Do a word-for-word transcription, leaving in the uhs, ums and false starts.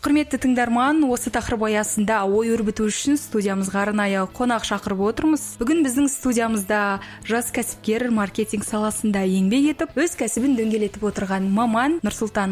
Құрметті тыңдарман, осы тақырып аясында ой өрбіту үшін студиямызға арнайы қонақ шақырып отырмыз. Бүгін біздің студиямызда жас кәсіпкер, маркетинг саласында еңбек етіп, өз кәсібін дөңгелетіп отырған маман Нұрсұлтан